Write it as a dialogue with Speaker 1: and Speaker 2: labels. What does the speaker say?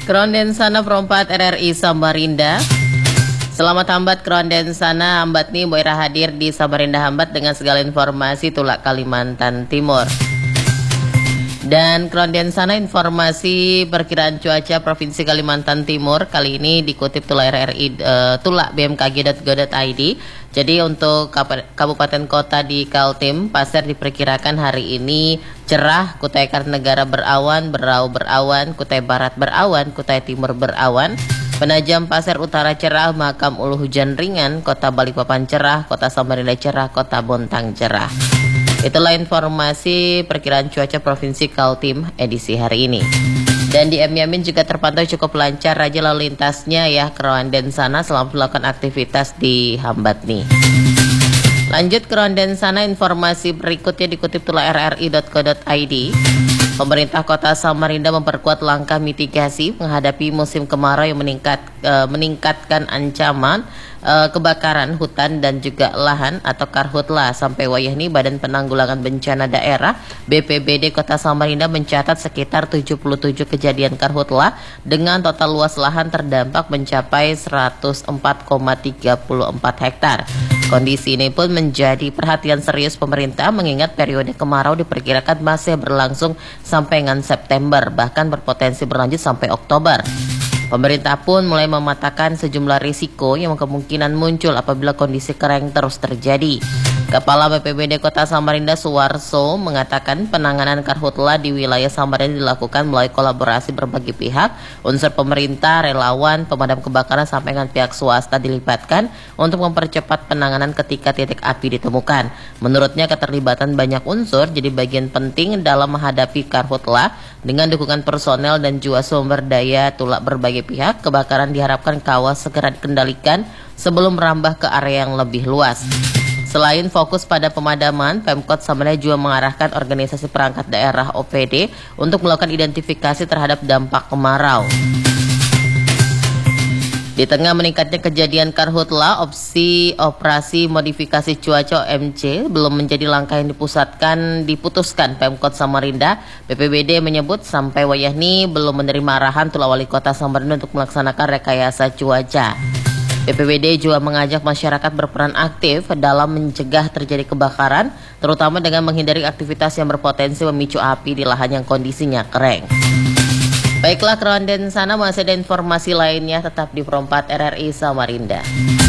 Speaker 1: Krondensana Perompat RRI Samarinda. Selamat hambat Krondensana, hambat nih Boira hadir di Samarinda hambat dengan segala informasi tulak Kalimantan Timur. Dan Krondensana informasi perkiraan cuaca Provinsi Kalimantan Timur kali ini dikutip tulak RRI tulak bmkg.go.id. Jadi untuk kabupaten kota di Kaltim, Pasir diperkirakan hari ini cerah, Kutai Kartanegara berawan, Berau berawan, Kutai Barat berawan, Kutai Timur berawan, Penajam Pasir Utara cerah, Makam Ulu hujan ringan, Kota Balikpapan cerah, Kota Samarinda cerah, Kota Bontang cerah. Itulah informasi perkiraan cuaca Provinsi Kaltim edisi hari ini. Dan di Yamin juga terpantau cukup lancar aja lalu lintasnya ya Krondensana selama melakukan aktivitas di Hambatni. Lanjut Krondensana, informasi berikutnya dikutip tulak rri.co.id. Pemerintah Kota Samarinda memperkuat langkah mitigasi menghadapi musim kemarau yang meningkatkan ancaman kebakaran hutan dan juga lahan atau karhutla. Sampai wayah ini Badan Penanggulangan Bencana Daerah BPBD Kota Samarinda mencatat sekitar 77 kejadian karhutla dengan total luas lahan terdampak mencapai 104,34 hektar. Kondisi ini pun menjadi perhatian serius pemerintah mengingat periode kemarau diperkirakan masih berlangsung sampai dengan September, bahkan berpotensi berlanjut sampai Oktober. Pemerintah pun mulai memetakan sejumlah risiko yang kemungkinan muncul apabila kondisi kering terus terjadi. Kepala BPBD Kota Samarinda Suwarso mengatakan penanganan karhutla di wilayah Samarinda dilakukan melalui kolaborasi berbagai pihak, unsur pemerintah, relawan, pemadam kebakaran sampai dengan pihak swasta dilibatkan untuk mempercepat penanganan ketika titik api ditemukan. Menurutnya keterlibatan banyak unsur jadi bagian penting dalam menghadapi karhutla. Dengan dukungan personel dan juga sumber daya tulak berbagai pihak, kebakaran diharapkan kawas segera dikendalikan sebelum merambah ke area yang lebih luas. Selain fokus pada pemadaman, Pemkot Samarinda juga mengarahkan organisasi perangkat daerah OPD untuk melakukan identifikasi terhadap dampak kemarau. Di tengah meningkatnya kejadian karhutla, opsi operasi modifikasi cuaca OMC belum menjadi langkah yang diputuskan Pemkot Samarinda. BPBD menyebut sampai wayah ini belum menerima arahan tulak wali kota Samarinda untuk melaksanakan rekayasa cuaca. BPBD juga mengajak masyarakat berperan aktif dalam mencegah terjadi kebakaran, terutama dengan menghindari aktivitas yang berpotensi memicu api di lahan yang kondisinya kering. Baiklah Krondensana, masih ada informasi lainnya tetap di Perompat RRI Samarinda.